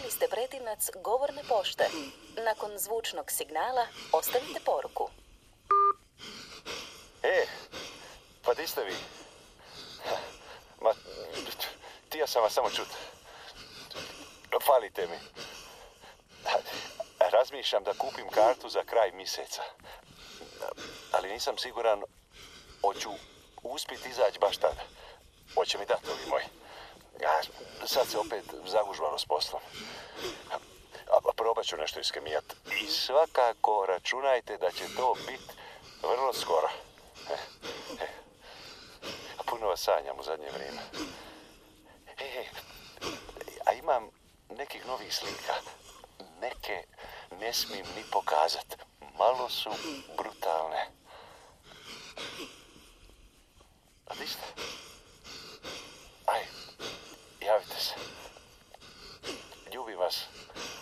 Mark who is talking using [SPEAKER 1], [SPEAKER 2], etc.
[SPEAKER 1] Dobili ste pretinac govorne pošte. Nakon zvučnog signala ostavite poruku.
[SPEAKER 2] Pa di ste vi? Ma, htio sam vas samo čuti. Falite mi. Razmišljam da kupim kartu za kraj mjeseca. Ali nisam siguran hoću uspjeti izaći baš tada. Hoće mi dati ovi moji. Sad se opet zagužvalo s poslom. Probat ću nešto iskemijat. I svakako računajte da će to biti vrlo skoro. Puno vas sanjam u zadnje vrijeme. A imam nekih novih slika. Neke ne smijem ni pokazat. Malo su brutalne. A di ste? Aj, javite se. Ljubim vas.